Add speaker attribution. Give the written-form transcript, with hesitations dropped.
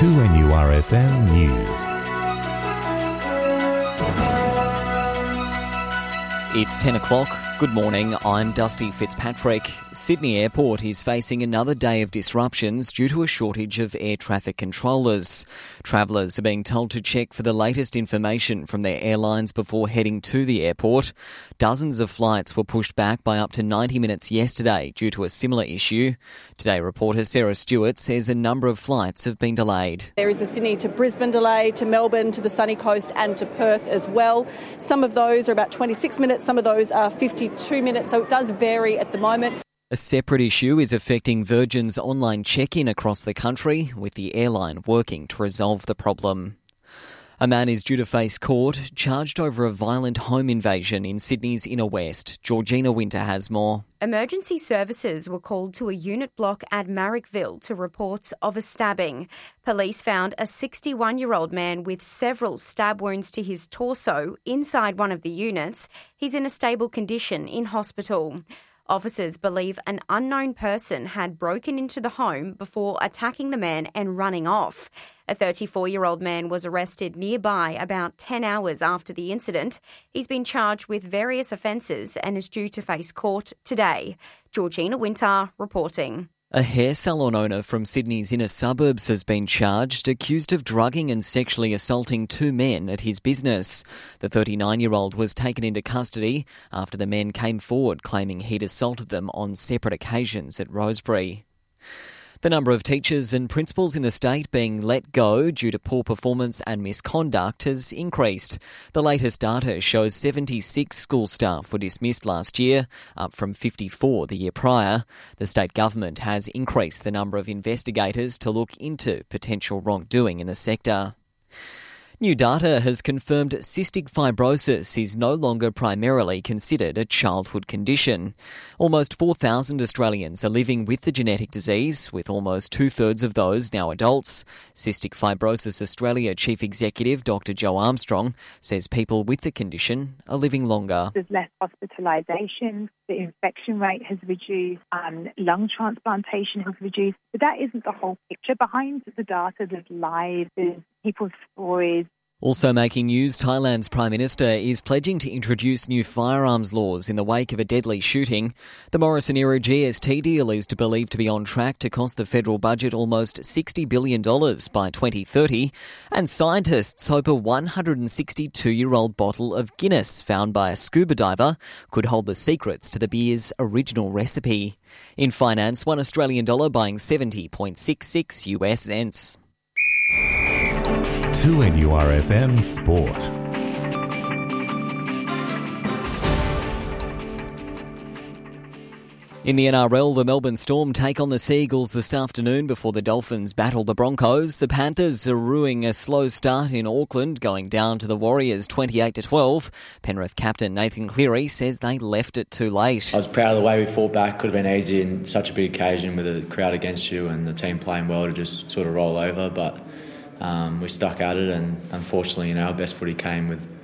Speaker 1: 2NURFM News.
Speaker 2: It's 10 o'clock. Good morning, I'm Dusty Fitzpatrick. Sydney Airport is facing another day of disruptions due to a shortage of air traffic controllers. Travellers are being told to check for the latest information from their airlines before heading to the airport. Dozens of flights were pushed back by up to 90 minutes yesterday due to a similar issue. Today, reporter Sarah Stewart says a number of flights have been delayed.
Speaker 3: There is a Sydney to Brisbane delay, to Melbourne, to the sunny coast and to Perth as well. Some of those are about 26 minutes, some of those are 52 minutes, so it does vary at the moment.
Speaker 2: A separate issue is affecting Virgin's online check-in across the country, with the airline working to resolve the problem. A man is due to face court, charged over a violent home invasion in Sydney's inner west. Georgina Winter has more.
Speaker 4: Emergency services were called to a unit block at Marrickville to reports of a stabbing. Police found a 61-year-old man with several stab wounds to his torso inside one of the units. He's in a stable condition in hospital. Officers believe an unknown person had broken into the home before attacking the man and running off. A 34-year-old man was arrested nearby about 10 hours after the incident. He's been charged with various offences and is due to face court today. Georgina Winter reporting.
Speaker 2: A hair salon owner from Sydney's inner suburbs has been charged, accused of drugging and sexually assaulting two men at his business. The 39-year-old was taken into custody after the men came forward claiming he'd assaulted them on separate occasions at Rosebery. The number of teachers and principals in the state being let go due to poor performance and misconduct has increased. The latest data shows 76 school staff were dismissed last year, up from 54 the year prior. The state government has increased the number of investigators to look into potential wrongdoing in the sector. New data has confirmed cystic fibrosis is no longer primarily considered a childhood condition. Almost 4,000 Australians are living with the genetic disease, with almost two-thirds of those now adults. Cystic Fibrosis Australia Chief Executive Dr Jo Armstrong says people with the condition are living longer.
Speaker 5: There's less hospitalisation, the infection rate has reduced, lung transplantation has reduced. But that isn't the whole picture. Behind the data, there's lives, there's people's stories.
Speaker 2: Also making news, Thailand's Prime Minister is pledging to introduce new firearms laws in the wake of a deadly shooting. The Morrison-era GST deal is believed to be on track to cost the federal budget almost $60 billion by 2030. And scientists hope a 162-year-old bottle of Guinness found by a scuba diver could hold the secrets to the beer's original recipe. In finance, $1 Australian buying 70.66 US cents.
Speaker 1: 2NURFM Sport.
Speaker 2: In the NRL, the Melbourne Storm take on the Seagulls this afternoon before the Dolphins battle the Broncos. The Panthers are ruining a slow start in Auckland, going down to the Warriors 28-12. Penrith captain Nathan Cleary says they left it too late.
Speaker 6: I was proud of the way we fought back. Could have been easy in such a big occasion with a crowd against you and the team playing well to just sort of roll over, but we stuck at it, and unfortunately, our best footy came with